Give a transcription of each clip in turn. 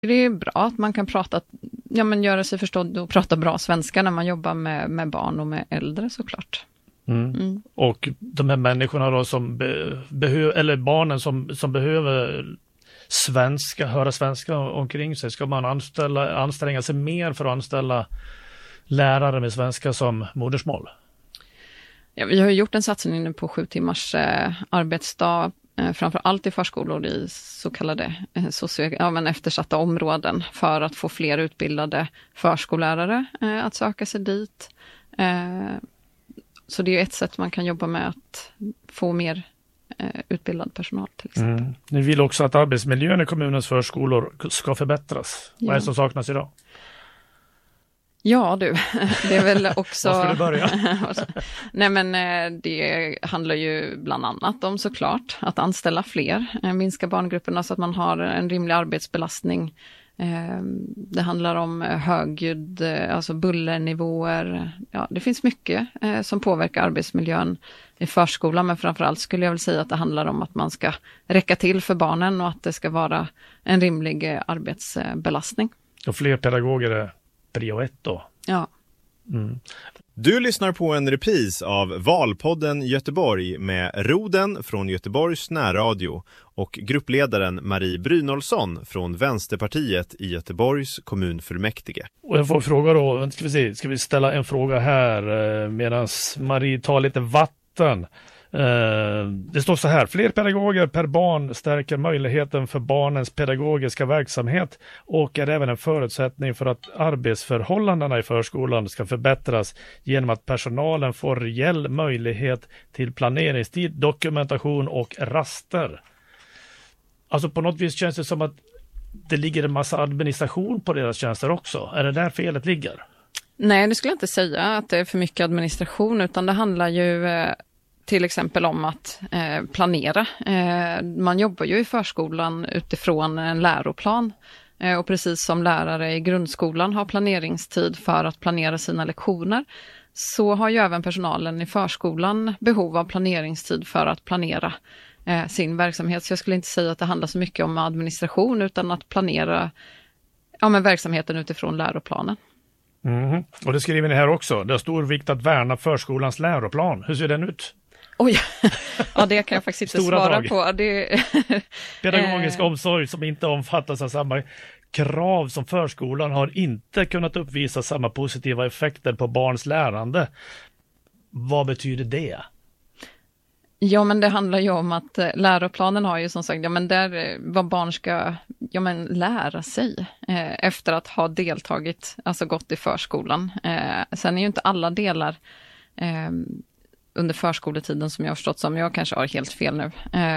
Det är bra att man kan göra sig förstådd och prata bra svenska när man jobbar med barn och med äldre såklart. Och de här människorna då som behöver, eller barnen som behöver höra svenska omkring sig, ska man anstränga sig mer för att anställa lärare med svenska som modersmål? Ja, vi har ju gjort en satsning nu på 7 timmars arbetsdag, framför allt i förskolor i så kallade eftersatta områden, för att få fler utbildade förskollärare att söka sig dit. Så det är ju ett sätt man kan jobba med att få mer utbildad personal till exempel. Ni vill också att arbetsmiljön i kommunens förskolor ska förbättras. Vad är det som saknas idag? Ja du, det är väl också... Var ska du börja? Nej men det handlar ju bland annat om såklart att anställa fler, minska barngrupperna så att man har en rimlig arbetsbelastning. Det handlar om högljudd, alltså bullernivåer. Ja, det finns mycket som påverkar arbetsmiljön i förskolan, men framförallt skulle jag väl säga att det handlar om att man ska räcka till för barnen och att det ska vara en rimlig arbetsbelastning. Och fler pedagoger är prio 1 då? Ja. Du lyssnar på en repris av Valpodden Göteborg med Roden från Göteborgs närradio och gruppledaren Marie Brynolfsson från Vänsterpartiet i Göteborgs kommunfullmäktige. Och jag får fråga då, ska vi ställa en fråga här medan Marie tar lite vatten. Det står så här: fler pedagoger per barn stärker möjligheten för barnens pedagogiska verksamhet och är även en förutsättning för att arbetsförhållandena i förskolan ska förbättras genom att personalen får reell möjlighet till planeringstid, dokumentation och raster. Alltså på något vis känns det som att det ligger en massa administration på deras tjänster också. Är det där felet ligger? Nej, det skulle jag inte säga att det är för mycket administration, utan det handlar ju till exempel om att planera. Man jobbar ju i förskolan utifrån en läroplan. Och precis som lärare i grundskolan har planeringstid för att planera sina lektioner, så har ju även personalen i förskolan behov av planeringstid för att planera sin verksamhet. Så jag skulle inte säga att det handlar så mycket om administration, utan att planera verksamheten utifrån läroplanen. Och det skriver ni här också. Det är stor vikt att värna förskolans läroplan. Hur ser den ut? Oj, ja det kan jag faktiskt inte svara på. Pedagogisk omsorg som inte omfattas av samma krav som förskolan har inte kunnat uppvisa samma positiva effekter på barns lärande. Vad betyder det? Ja, men det handlar ju om att läroplanen har ju som sagt, där vad barn ska lära sig efter att ha deltagit, alltså gått i förskolan. Sen är ju inte alla delar under förskoletiden, som jag har förstått, som jag kanske har helt fel nu,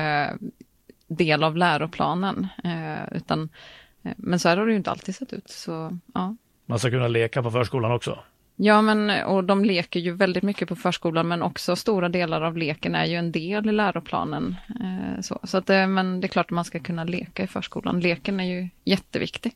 del av läroplanen. Men så här har det ju inte alltid sett ut. Så, ja. Man ska kunna leka på förskolan också? Ja, och de leker ju väldigt mycket på förskolan, men också stora delar av leken är ju en del i läroplanen. Men det är klart att man ska kunna leka i förskolan. Leken är ju jätteviktig.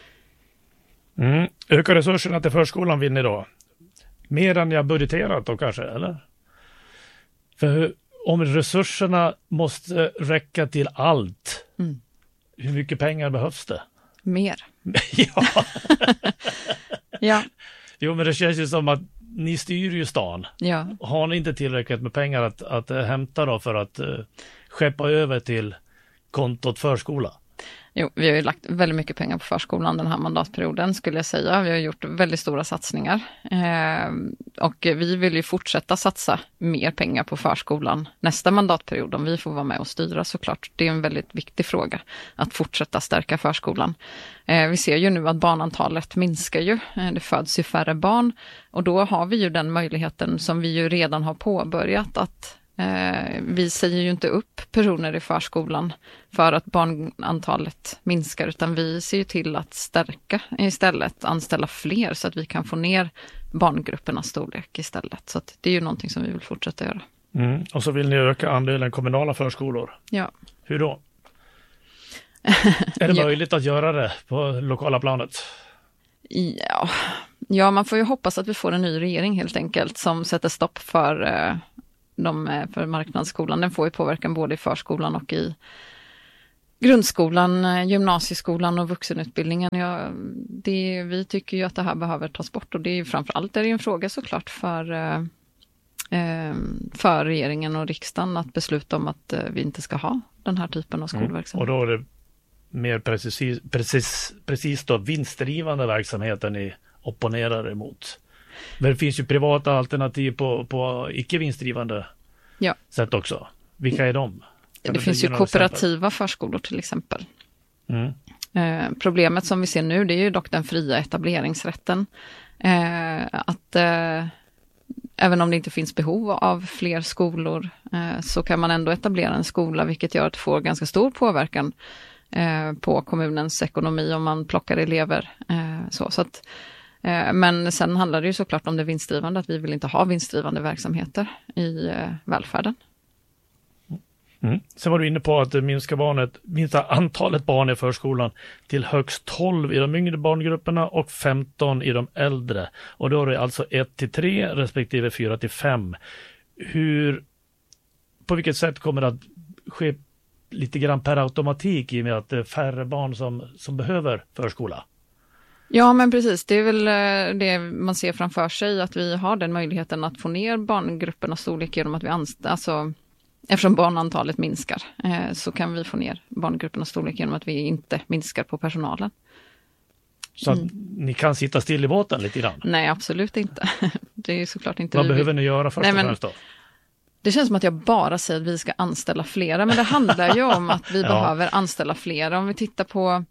Öka resurserna till förskolan vill ni då? Mer än jag budgeterat då kanske, eller? För om resurserna måste räcka till allt, hur mycket pengar behövs det? Mer. Ja. Ja. Jo, men det känns ju som att ni styr ju stan. Ja. Har ni inte tillräckligt med pengar att hämta då för att skeppa över till kontot förskola? Jo, vi har ju lagt väldigt mycket pengar på förskolan den här mandatperioden, skulle jag säga. Vi har gjort väldigt stora satsningar. Och vi vill ju fortsätta satsa mer pengar på förskolan nästa mandatperiod, om vi får vara med och styra såklart. Det är en väldigt viktig fråga att fortsätta stärka förskolan. Vi ser ju nu att barnantalet minskar ju. Det föds ju färre barn. Och då har vi ju den möjligheten som vi ju redan har påbörjat, att vi säger ju inte upp personer i förskolan för att barnantalet minskar, utan vi ser ju till att stärka istället, anställa fler så att vi kan få ner barngruppernas storlek istället. Så att det är ju någonting som vi vill fortsätta göra. Och så vill ni öka andelen kommunala förskolor. Ja. Hur då? Är det möjligt att göra det på lokala planet? Ja, man får ju hoppas att vi får en ny regering helt enkelt som sätter stopp för marknadsskolan. Den får ju påverkan både i förskolan och grundskolan, gymnasieskolan och vuxenutbildningen. Vi tycker ju att det här behöver tas bort och det är ju framförallt en fråga såklart för regeringen och riksdagen att besluta om att vi inte ska ha den här typen av skolverksamhet. Och då är det mer precis då vinstdrivande verksamheten ni opponerar emot. Men det finns ju privata alternativ på icke vinstdrivande sätt också. Vilka är de? Det finns ju kooperativa förskolor till exempel. Problemet som vi ser nu, det är ju dock den fria etableringsrätten. Även om det inte finns behov av fler skolor så kan man ändå etablera en skola, vilket gör att det får ganska stor påverkan på kommunens ekonomi om man plockar elever. Men sen handlar det ju såklart om det vinstdrivande, att vi vill inte ha vinstdrivande verksamheter i välfärden. Sen var du inne på att minsta antalet barn i förskolan till högst 12 i de yngre barngrupperna och 15 i de äldre. Och då är det alltså 1-3 respektive 4-5. På vilket sätt kommer det att ske lite grann per automatik i och med att det är färre barn som behöver förskola? Ja, men precis. Det är väl det man ser framför sig, att vi har den möjligheten att få ner barngruppernas storlek genom att vi eftersom barnantalet minskar så kan vi få ner barngruppernas storlek genom att vi inte minskar på personalen. Så att ni kan sitta still i båten lite grann? Nej, absolut inte. Det är såklart inte. Vad behöver ni göra först och främst då? Det känns som att jag bara säger att vi ska anställa flera, men det handlar ju om att vi behöver anställa flera. Om vi tittar på,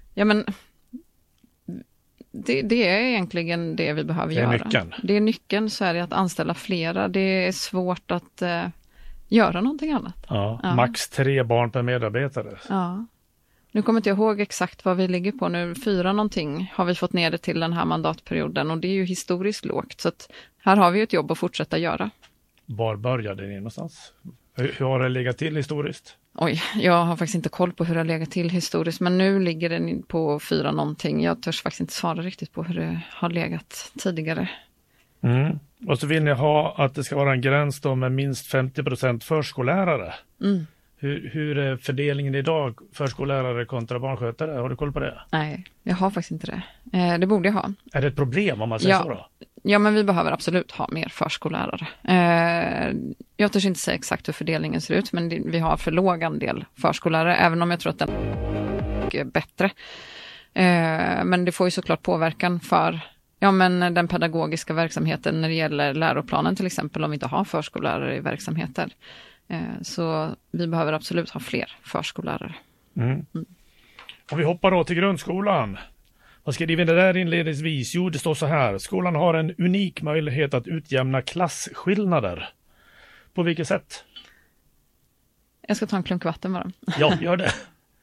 det är egentligen det vi behöver göra. Nyckeln. Det är nyckeln, så är det att anställa flera. Det är svårt att göra någonting annat. Ja. Max 3 barn per medarbetare. Ja. Nu kommer inte jag ihåg exakt vad vi ligger på nu. 4 någonting har vi fått ner det till den här mandatperioden och det är ju historiskt lågt. Så att här har vi ett jobb att fortsätta göra. Var började ni någonstans? Hur har det legat till historiskt? Oj, jag har faktiskt inte koll på hur det har legat till historiskt, men nu ligger den på 4 någonting. Jag törs faktiskt inte svara riktigt på hur det har legat tidigare. Och så vill ni ha att det ska vara en gräns då med minst 50% förskollärare. Hur är fördelningen idag, förskollärare kontra barnskötare? Har du koll på det? Nej, jag har faktiskt inte det. Det borde jag ha. Är det ett problem om man säger så då? Ja, men vi behöver absolut ha mer förskollärare. Jag törs inte säga exakt hur fördelningen ser ut, men vi har för låg andel förskollärare, även om jag tror att den är bättre. Men det får ju såklart påverkan för den pedagogiska verksamheten när det gäller läroplanen till exempel, om vi inte har förskollärare i verksamheter. Så vi behöver absolut ha fler förskollärare. Om vi hoppar då till grundskolan. Vad skriver det där inledningsvis? Jo, det står så här. Skolan har en unik möjlighet att utjämna klasskillnader. På vilket sätt? Jag ska ta en klunk vatten bara. Ja, gör det.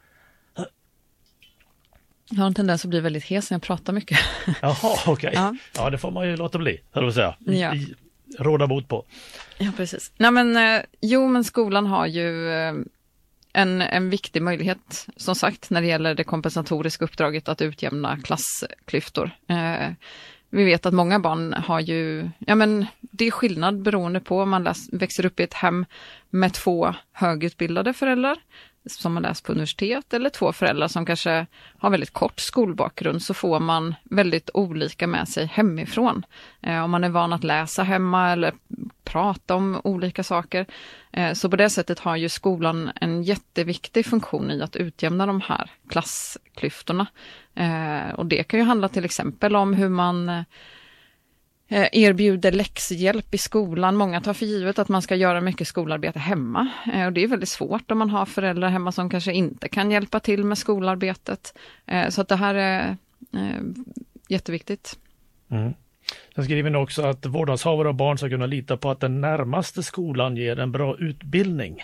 Jag har en tendens att bli väldigt hes när jag pratar mycket. Jaha, okej. Ja, det får man ju låta bli, höll jag säga. Råda bot på. Ja, precis. Nej, men skolan har ju en viktig möjlighet, som sagt, när det gäller det kompensatoriska uppdraget att utjämna klassklyftor. Vi vet att många barn har ju, det är skillnad beroende på om man växer upp i ett hem med 2 högutbildade föräldrar som har läst på universitet eller 2 föräldrar som kanske har väldigt kort skolbakgrund, så får man väldigt olika med sig hemifrån. Om man är van att läsa hemma eller prata om olika saker. Så på det sättet har ju skolan en jätteviktig funktion i att utjämna de här klassklyftorna. Och det kan ju handla till exempel om hur man erbjuder läxhjälp i skolan. Många tar för givet att man ska göra mycket skolarbete hemma. Och det är väldigt svårt om man har föräldrar hemma som kanske inte kan hjälpa till med skolarbetet. Så att det här är jätteviktigt. Sen skriver ni också att vårdnadshavare och barn ska kunna lita på att den närmaste skolan ger en bra utbildning.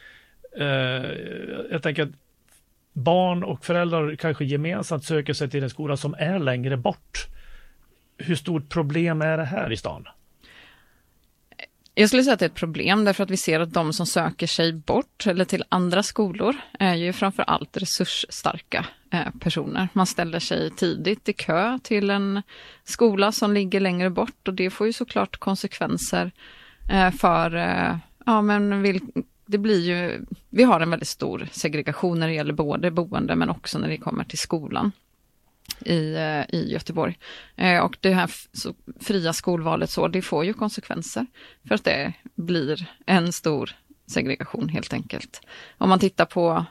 Jag tänker att barn och föräldrar kanske gemensamt söker sig till en skola som är längre bort. Hur stort problem är det här i stan? Jag skulle säga att det är ett problem därför att vi ser att de som söker sig bort eller till andra skolor är ju framför allt resursstarka personer. Man ställer sig tidigt i kö till en skola som ligger längre bort och det får ju såklart konsekvenser för det blir ju, vi har en väldigt stor segregation när det gäller både boende men också när det kommer till skolan i Göteborg. Och det här fria skolvalet det får ju konsekvenser för att det blir en stor segregation helt enkelt. Om man tittar på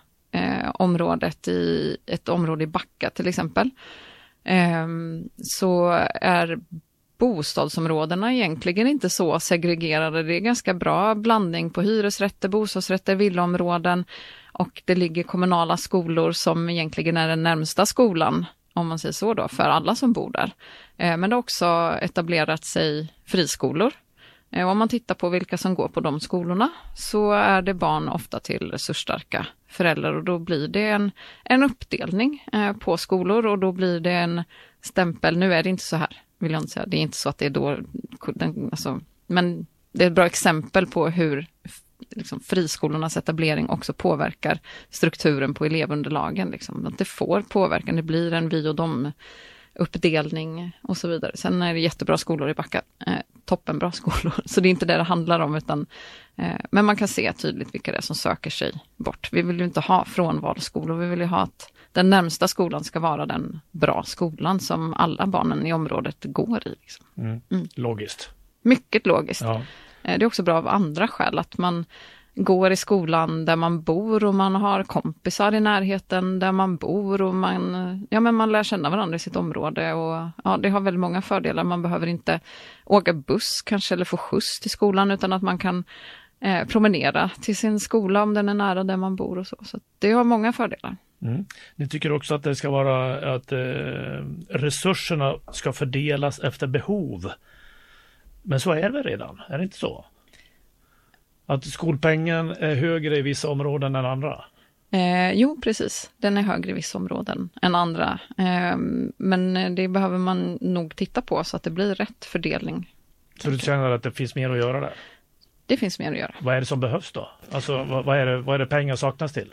ett område i Backa till exempel, så är bostadsområdena egentligen inte så segregerade. Det är ganska bra blandning på hyresrätter, bostadsrätter, villaområden, och det ligger kommunala skolor som egentligen är den närmsta skolan, om man säger så då, för alla som bor där. Men det har också etablerat sig friskolor. Om man tittar på vilka som går på de skolorna så är det barn ofta till resursstarka föräldrar, och då blir det en uppdelning på skolor, och då blir det en stämpel. Nu är det inte så här, vill jag inte säga. Det är inte så att det är då, men det är ett bra exempel på hur liksom, friskolornas etablering också påverkar strukturen på elevunderlagen. Liksom. Att det får påverkan, det blir en vi och dem uppdelning och så vidare. Sen är det jättebra skolor i Backa, toppenbra skolor, så det är inte det handlar om, utan men man kan se tydligt vilka det är som söker sig bort. Vi vill ju inte ha frånvalsskolor, vi vill ju ha att den närmsta skolan ska vara den bra skolan som alla barnen i området går i. Liksom. Logiskt. Mycket logiskt. Ja. Det är också bra av andra skäl, att man går i skolan där man bor och man har kompisar i närheten där man bor, och man lär känna varandra i sitt område, och det har väldigt många fördelar. Man behöver inte åka buss kanske eller få skjuts till skolan, utan att man kan promenera till sin skola om den är nära där man bor och så. Så det har många fördelar. Ni tycker också att det ska vara att resurserna ska fördelas efter behov. Men så är det redan, är det inte så? Att skolpengen är högre i vissa områden än andra? Jo, precis. Den är högre i vissa områden än andra. Men det behöver man nog titta på så att det blir rätt fördelning. Så du känner att det finns mer att göra där? Det finns mer att göra. Vad är det som behövs då? Alltså, vad är det pengar saknas till?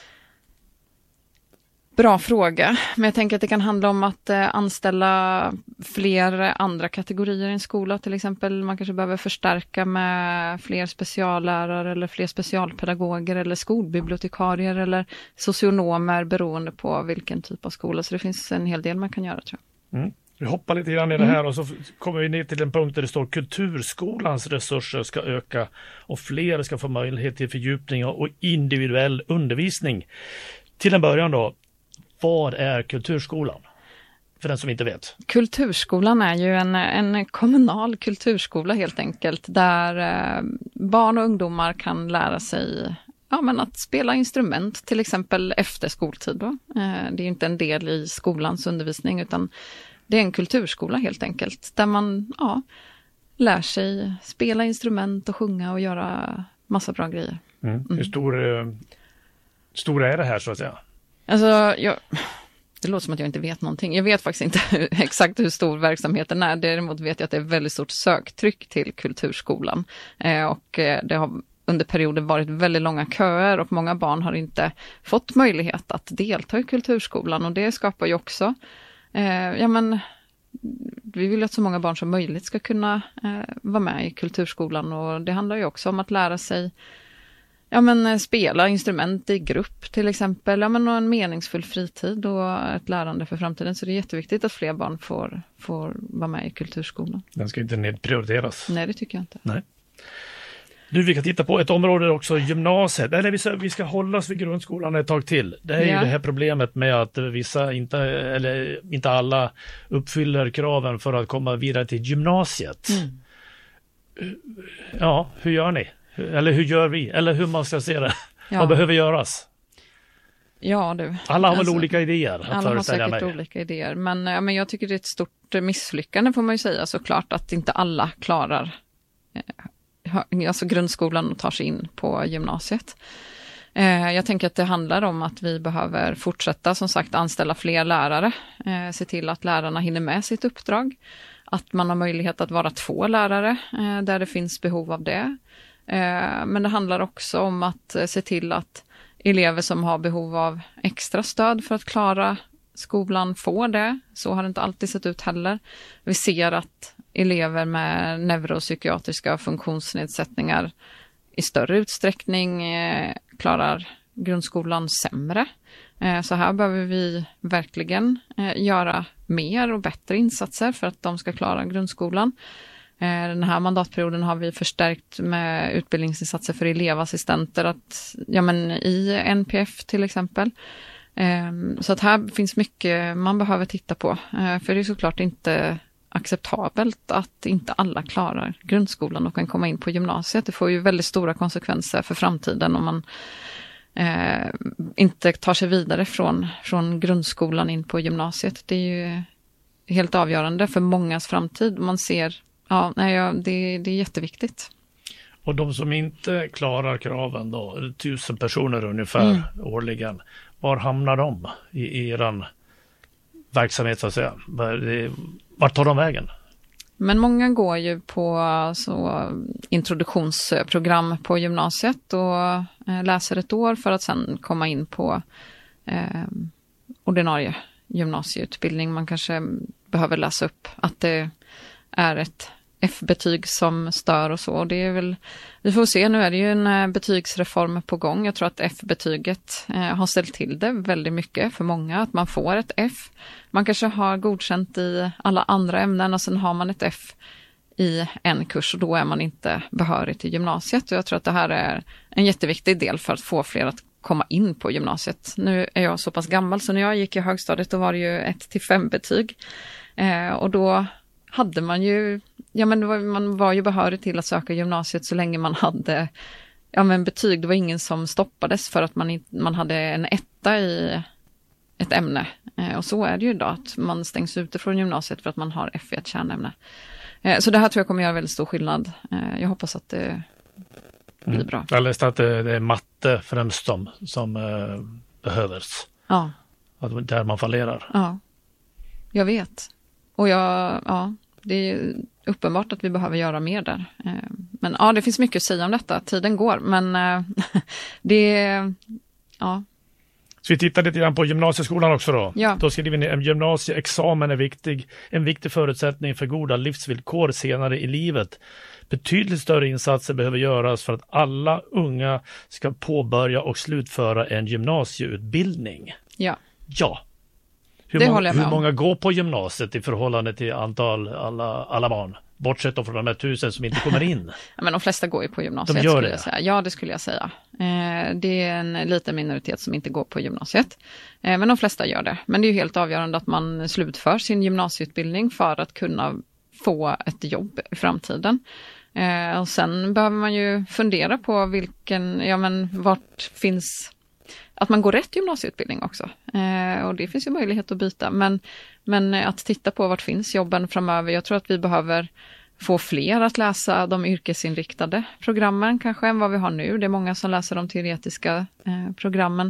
Bra fråga, men jag tänker att det kan handla om att anställa fler andra kategorier i en skola. Till exempel man kanske behöver förstärka med fler speciallärare eller fler specialpedagoger eller skolbibliotekarier eller socionomer, beroende på vilken typ av skola. Så det finns en hel del man kan göra, tror jag. Vi hoppar lite grann i det här och så kommer vi ner till en punkt där det står kulturskolans resurser ska öka och fler ska få möjlighet till fördjupning och individuell undervisning. Till en början då, vad är kulturskolan? För den som inte vet. Kulturskolan är ju en kommunal kulturskola helt enkelt, där barn och ungdomar kan lära sig att spela instrument till exempel efter skoltid. Då. Det är inte en del i skolans undervisning, utan det är en kulturskola helt enkelt, där man lär sig spela instrument och sjunga och göra massa bra grejer. Hur stor är det här så att säga? Alltså, det låter som att jag inte vet någonting. Jag vet faktiskt inte exakt hur stor verksamheten är. Däremot vet jag att det är väldigt stort söktryck till kulturskolan. Och det har under perioden varit väldigt långa köer, och många barn har inte fått möjlighet att delta i kulturskolan. Och det skapar ju också, vi vill att så många barn som möjligt ska kunna vara med i kulturskolan. Och det handlar ju också om att lära sig spela instrument i grupp till exempel, och en meningsfull fritid och ett lärande för framtiden. Så det är jätteviktigt att fler barn får vara med i kulturskolan. Den ska inte nedprioriteras. Nej, det tycker jag inte. Nej. Nu vi kan titta på ett område också, gymnasiet. Eller vi ska hålla oss vid grundskolan ett tag till. Det är ju det här problemet med att vissa inte alla uppfyller kraven för att komma vidare till gymnasiet. Ja, hur gör ni? Eller hur gör vi? Eller hur man ska se det? Vad behöver göras? Ja, du. Alla har väl olika idéer? Alla har säkert olika idéer. Men jag tycker det är ett stort misslyckande, får man ju säga, såklart, att inte alla klarar grundskolan och tar sig in på gymnasiet. Jag tänker att det handlar om att vi behöver fortsätta, som sagt, anställa fler lärare. Se till att lärarna hinner med sitt uppdrag. Att man har möjlighet att vara 2 lärare där det finns behov av det. Men det handlar också om att se till att elever som har behov av extra stöd för att klara skolan får det. Så har det inte alltid sett ut heller. Vi ser att elever med neuropsykiatriska funktionsnedsättningar i större utsträckning klarar grundskolan sämre. Så här behöver vi verkligen göra mer och bättre insatser för att de ska klara grundskolan. Den här mandatperioden har vi förstärkt med utbildningsinsatser för elevassistenter i NPF till exempel. Så att här finns mycket man behöver titta på. För det är såklart inte acceptabelt att inte alla klarar grundskolan och kan komma in på gymnasiet. Det får ju väldigt stora konsekvenser för framtiden om man inte tar sig vidare från grundskolan in på gymnasiet. Det är ju helt avgörande för mångas framtid. Man ser, det är jätteviktigt. Och de som inte klarar kraven då, 1000 personer ungefär årligen, var hamnar de i eran verksamhet så att säga? Vart tar de vägen? Men många går ju på introduktionsprogram på gymnasiet och läser ett år för att sen komma in på ordinarie gymnasieutbildning. Man kanske behöver läsa upp att det är ett F-betyg som stör och så. Det är väl, vi får se, nu är det ju en betygsreform på gång. Jag tror att F-betyget har ställt till det väldigt mycket för många. Att man får ett F. Man kanske har godkänt i alla andra ämnen och sen har man ett F i en kurs och då är man inte behörig till gymnasiet. Och jag tror att det här är en jätteviktig del för att få fler att komma in på gymnasiet. Nu är jag så pass gammal så när jag gick i högstadiet då var det ju 1-5 betyg. Och då hade man ju, man var ju behörig till att söka gymnasiet så länge man hade betyg. Det var ingen som stoppades för att man hade en 1 i ett ämne. Och så är det ju idag, att man stängs ute från gymnasiet för att man har F i ett kärnämne. Så det här tror jag kommer göra väldigt stor skillnad. Jag hoppas att det blir bra. Jag läste att det är matte främst som behövs. Ja. Att där man fallerar. Ja, jag vet. Och det är uppenbart att vi behöver göra mer där. Men det finns mycket att säga om detta. Tiden går, men Så vi tittar lite grann på gymnasieskolan också då. Ja. Då skriver ni att gymnasieexamen är en viktig förutsättning för goda livsvillkor senare i livet. Betydligt större insatser behöver göras för att alla unga ska påbörja och slutföra en gymnasieutbildning. Ja. Hur många går på gymnasiet i förhållande till antal alla barn? Bortsett från de här 1000 som inte kommer in. Men de flesta går ju på gymnasiet. De gör skulle jag säga. Ja, det skulle jag säga. Det är en liten minoritet som inte går på gymnasiet. Men de flesta gör det. Men det är ju helt avgörande att man slutför sin gymnasieutbildning för att kunna få ett jobb i framtiden. Och sen behöver man ju fundera på vart finns, att man går rätt gymnasieutbildning också. Och det finns ju möjlighet att byta. Men att titta på vart finns jobben framöver. Jag tror att vi behöver få fler att läsa de yrkesinriktade programmen kanske än vad vi har nu. Det är många som läser de teoretiska programmen.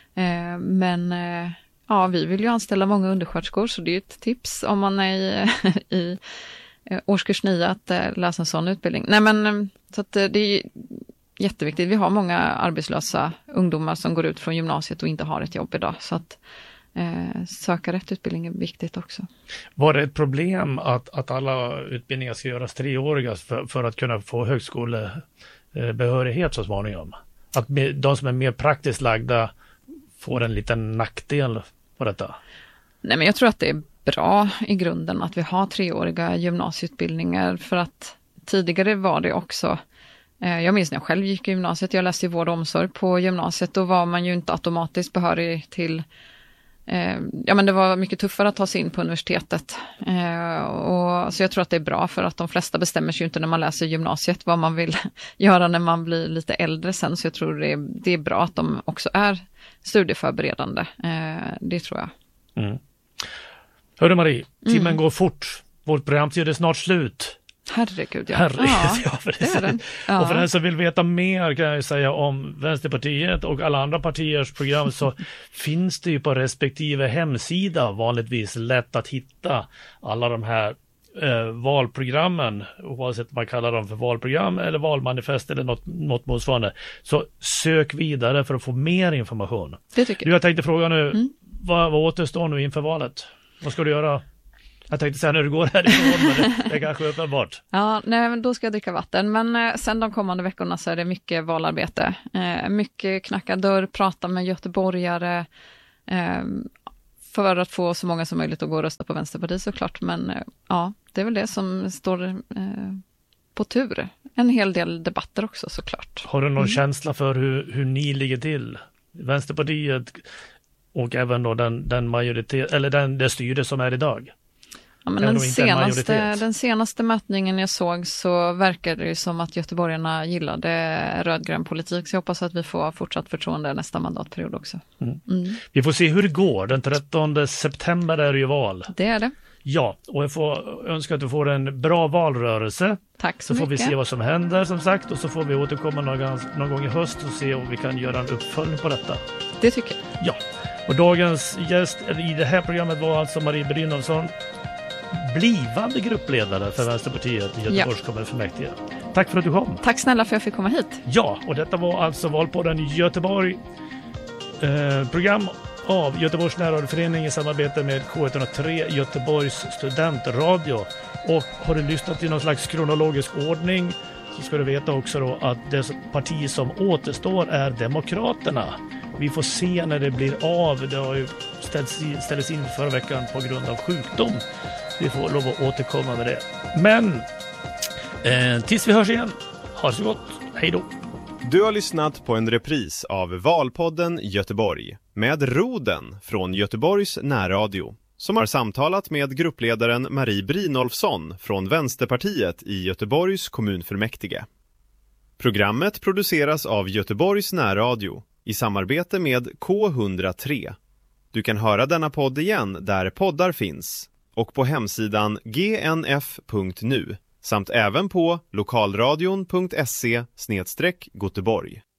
Vi vill ju anställa många undersköterskor, så det är ett tips om man är i årskurs 9 att läsa en sån utbildning. Så att det är jätteviktigt. Vi har många arbetslösa ungdomar som går ut från gymnasiet och inte har ett jobb idag. Så att söka rätt utbildning är viktigt också. Var det ett problem att alla utbildningar ska göras 3-åriga för att kunna få högskolebehörighet så småningom? Att de som är mer praktiskt lagda får en liten nackdel på detta? Nej, men jag tror att det är bra i grunden att vi har 3-åriga gymnasieutbildningar, för att tidigare var det också. Jag minns när jag själv gick i gymnasiet, jag läste vård och omsorg på gymnasiet, då var man ju inte automatiskt behörig till, det var mycket tuffare att ta sig in på universitetet. Så jag tror att det är bra, för att de flesta bestämmer sig ju inte när man läser gymnasiet vad man vill göra när man blir lite äldre sen, så jag tror det är bra att de också är studieförberedande. Det tror jag. Hörru Marie, timmen går fort. Vårt programtid är snart slut. Herregud, ja. Precis. Ja. Och för den som vill veta mer kan jag säga om Vänsterpartiet och alla andra partiers program, så finns det ju på respektive hemsida vanligtvis lätt att hitta alla de här valprogrammen, oavsett om man kallar dem för valprogram eller valmanifest eller något motsvarande. Så sök vidare för att få mer information. Det tycker jag. Jag tänkte fråga nu, vad återstår nu inför valet? Vad ska du göra Jag tänkte säga när du går härifrån, men det är kanske uppenbart. Ja, nej, men då ska jag dricka vatten. Men sen de kommande veckorna så är det mycket valarbete. Mycket knacka dörr, prata med göteborgare. För att få så många som möjligt att gå och rösta på Vänsterpartiet såklart. Men ja, det är väl det som står på tur. En hel del debatter också såklart. Har du någon känsla för hur ni ligger till? Vänsterpartiet och även då den majoritet, eller det styre som är idag? Ja, men den senaste mätningen jag såg så verkar det ju som att göteborgarna gillade rödgrön politik. Så jag hoppas att vi får fortsatt förtroende nästa mandatperiod också. Vi får se hur det går. Den 13 september är det ju val. Det är det. Ja, och jag får önska att du får en bra valrörelse. Tack så mycket. Så får vi se vad som händer som sagt. Och så får vi återkomma någon gång i höst och se om vi kan göra en uppföljning på detta. Det tycker jag. Ja, och dagens gäst i det här programmet var alltså Marie Brynolfsson, blivande gruppledare för Vänsterpartiet i Göteborgs kommunfullmäktige. Tack för att du kom. Tack snälla för att jag fick komma hit. Ja, och detta var alltså Valpodden Göteborg, program av Göteborgs närradioförening i samarbete med K103 Göteborgs studentradio. Och har du lyssnat i någon slags kronologisk ordning så ska du veta också då att det parti som återstår är Demokraterna. Vi får se när det blir av. Det har ju ställts in förra veckan på grund av sjukdom. Vi får lov att återkomma med det. Men tills vi hörs igen, ha det så gott. Hej då. Du har lyssnat på en repris av Valpodden Göteborg med Roden från Göteborgs närradio, som har samtalat med gruppledaren Marie Brynolfsson från Vänsterpartiet i Göteborgs kommunfullmäktige. Programmet produceras av Göteborgs närradio i samarbete med K103. Du kan höra denna podd igen där poddar finns och på hemsidan gnf.nu samt även på lokalradion.se/Göteborg.